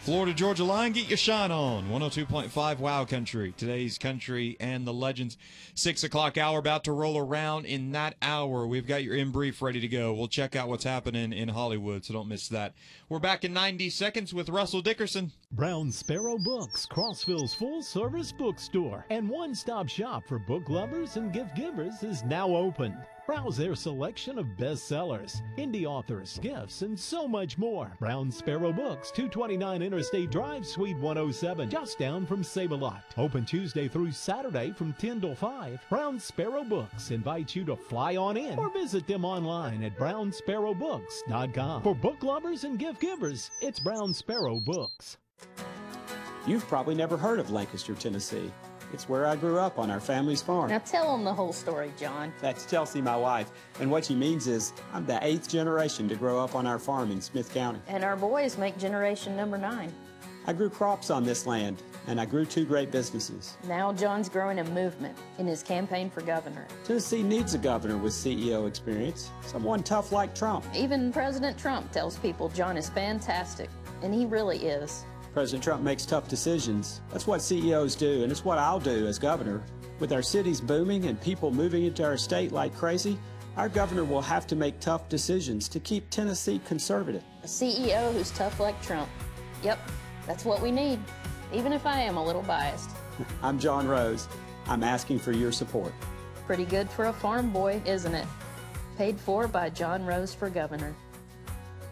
Florida Georgia Line, get your shine on. 102.5 Wow Country. Today's country and the legends. 6 o'clock hour about to roll around. In that hour, we've got your in brief ready to go. We'll check out what's happening in Hollywood, so don't miss that. We're back in 90 seconds with Russell Dickerson. Brown Sparrow Books, Crossville's full-service bookstore and one-stop shop for book lovers and gift givers, is now open. Browse their selection of bestsellers, indie authors, gifts, and so much more. Brown Sparrow Books, 229 Interstate Drive, Suite 107, just down from Save-A-Lot. Open Tuesday through Saturday from 10 till 5. Brown Sparrow Books invites you to fly on in or visit them online at brownsparrowbooks.com. For book lovers and gift givers, it's Brown Sparrow Books. You've probably never heard of Lancaster, Tennessee. It's where I grew up on our family's farm. Now tell them the whole story, John. That's Chelsea, my wife. And what she means is I'm the 8th generation to grow up on our farm in Smith County. And our boys make generation number 9. I grew crops on this land, and I grew 2 great businesses. Now John's growing a movement in his campaign for governor. Tennessee needs a governor with CEO experience, someone tough like Trump. Even President Trump tells people John is fantastic, and he really is. President Trump makes tough decisions. That's what CEOs do, and it's what I'll do as governor. With our cities booming and people moving into our state like crazy, our governor will have to make tough decisions to keep Tennessee conservative. A CEO who's tough like Trump. Yep, that's what we need, even if I am a little biased. I'm John Rose. I'm asking for your support. Pretty good for a farm boy, isn't it? Paid for by John Rose for governor.